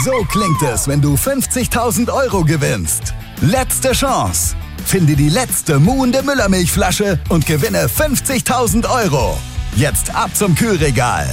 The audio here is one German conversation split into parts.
So klingt es, wenn du 50.000 € gewinnst. Letzte Chance. Finde die letzte muhende Müllermilchflasche und gewinne 50.000 €. Jetzt ab zum Kühlregal.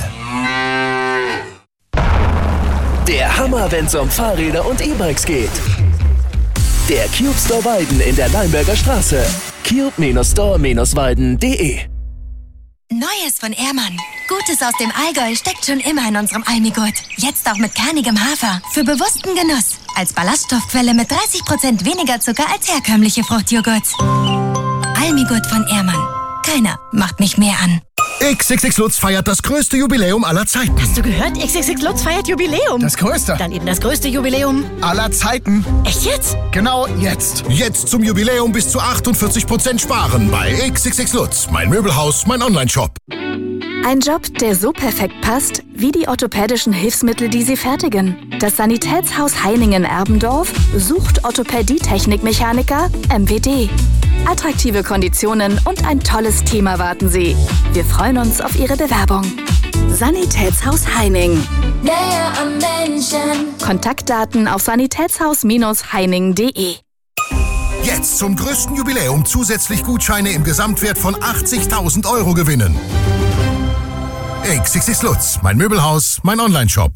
Der Hammer, wenn's um Fahrräder und E-Bikes geht. Der Cube Store Weiden in der Leimberger Straße. cube-store-weiden.de. Neues von Ehrmann. Gutes aus dem Allgäu steckt schon immer in unserem Almigurt. Jetzt auch mit kernigem Hafer. Für bewussten Genuss. Als Ballaststoffquelle mit 30% weniger Zucker als herkömmliche Fruchtjoghurts. Almigurt von Ehrmann. Keiner macht mich mehr an. XXX Lutz feiert das größte Jubiläum aller Zeiten. Hast du gehört? XXX Lutz feiert Jubiläum. Das größte. Dann eben das größte Jubiläum aller Zeiten. Echt jetzt? Genau jetzt. Jetzt zum Jubiläum bis zu 48% sparen bei XXX Lutz. Mein Möbelhaus, mein Onlineshop. Ein Job, der so perfekt passt, wie die orthopädischen Hilfsmittel, die sie fertigen. Das Sanitätshaus Heiningen-Erbendorf sucht Orthopädie-Technikmechaniker MWD. Attraktive Konditionen und ein tolles Team erwarten Sie. Wir freuen uns auf Ihre Bewerbung. Sanitätshaus Heining. Näher am Menschen. Kontaktdaten auf sanitätshaus-heining.de. Jetzt zum größten Jubiläum zusätzlich Gutscheine im Gesamtwert von 80.000 € gewinnen. XXX Lutz, mein Möbelhaus, mein Onlineshop.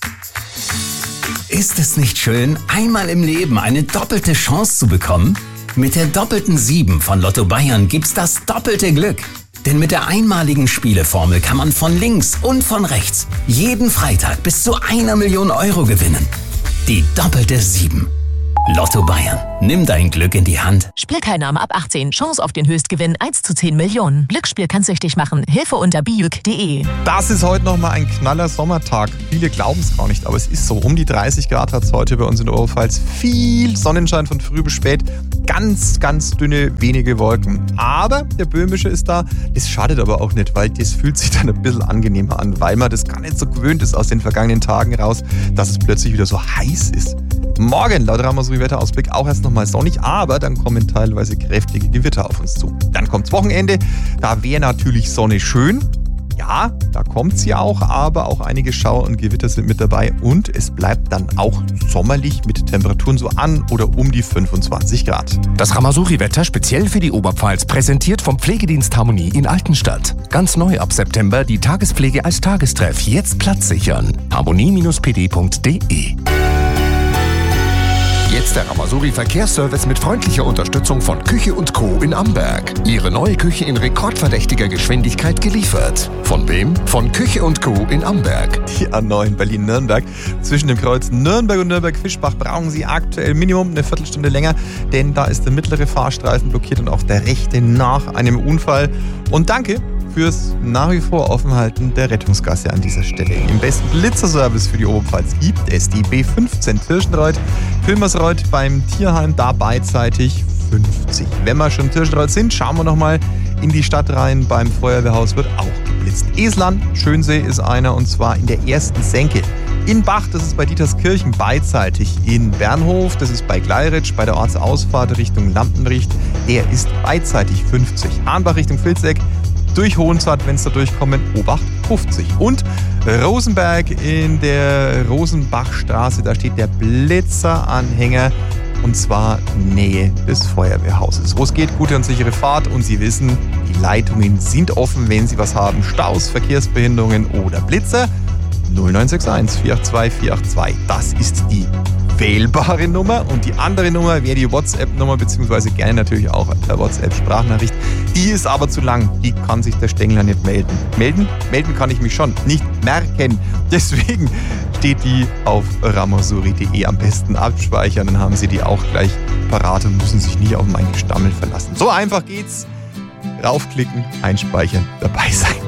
Ist es nicht schön, einmal im Leben eine doppelte Chance zu bekommen? Mit der doppelten 7 von Lotto Bayern gibt's das doppelte Glück. Denn mit der einmaligen Spieleformel kann man von links und von rechts jeden Freitag bis zu 1 Million € gewinnen. Die doppelte 7. Lotto Bayern. Nimm dein Glück in die Hand. Spielteilnahme ab 18. Chance auf den Höchstgewinn 1 zu 10 Millionen. Glücksspiel kann süchtig machen. Hilfe unter bijuk.de. Das ist heute nochmal ein knaller Sommertag. Viele glauben es gar nicht, aber es ist so. Um die 30 Grad hat es heute bei uns in der Oberpfalz. Viel Sonnenschein von früh bis spät. Ganz, ganz dünne, wenige Wolken. Aber der Böhmische ist da. Das schadet aber auch nicht, weil das fühlt sich dann ein bisschen angenehmer an, weil man das gar nicht so gewöhnt ist aus den vergangenen Tagen raus, dass es plötzlich wieder so heiß ist. Morgen, laut Ramos-Wetterausblick, auch erst nochmal sonnig, aber dann kommen teilweise kräftige Gewitter auf uns zu. Dann kommt's Wochenende, da wäre natürlich Sonne schön. Ja, da kommt's ja auch, aber auch einige Schauer und Gewitter sind mit dabei und es bleibt dann auch sommerlich mit Temperaturen so an oder um die 25 Grad. Das Ramazouri-Wetter speziell für die Oberpfalz präsentiert vom Pflegedienst Harmonie in Altenstadt. Ganz neu ab September die Tagespflege als Tagestreff. Jetzt Platz sichern. harmonie-pd.de. Jetzt der Ramazouri Verkehrsservice mit freundlicher Unterstützung von Küche & Co. in Amberg. Ihre neue Küche in rekordverdächtiger Geschwindigkeit geliefert. Von wem? Von Küche & Co. in Amberg. Die A9 Berlin-Nürnberg. Zwischen dem Kreuz Nürnberg und Nürnberg-Fischbach brauchen Sie aktuell Minimum eine Viertelstunde länger, denn da ist der mittlere Fahrstreifen blockiert und auch der rechte nach einem Unfall. Und danke fürs nach wie vor Offenhalten der Rettungsgasse an dieser Stelle. Im besten Blitzerservice für die Oberpfalz gibt es die B15 Tirschenreuth-Pilmersreuth beim Tierheim, da beidseitig 50. Wenn wir schon in Tirschenreuth sind, schauen wir nochmal in die Stadt rein. Beim Feuerwehrhaus wird auch geblitzt. Esland, Schönsee ist einer und zwar in der ersten Senke. In Bach, das ist bei Dieterskirchen beidseitig. In Bernhof, das ist bei Gleiritsch, bei der Ortsausfahrt Richtung Lampenricht, der ist beidseitig 50. Hahnbach Richtung Vilseck, durch Hohenstadt, wenn es da durchkommen, Obacht 50. Und Rosenberg in der Rosenbachstraße, da steht der Blitzeranhänger und zwar Nähe des Feuerwehrhauses. Wo es geht, gute und sichere Fahrt und Sie wissen, die Leitungen sind offen, wenn Sie was haben. Staus, Verkehrsbehinderungen oder Blitzer. 0961 482 482. Das ist die wählbare Nummer und die andere Nummer wäre die WhatsApp-Nummer, beziehungsweise gerne natürlich auch per WhatsApp-Sprachnachricht. Die ist aber zu lang, die kann sich der Stengler nicht melden. Melden kann ich mich schon, nicht merken. Deswegen steht die auf ramazouri.de. Am besten abspeichern, dann haben Sie die auch gleich parat und müssen sich nicht auf meine Stammel verlassen. So einfach geht's. Raufklicken, einspeichern, dabei sein.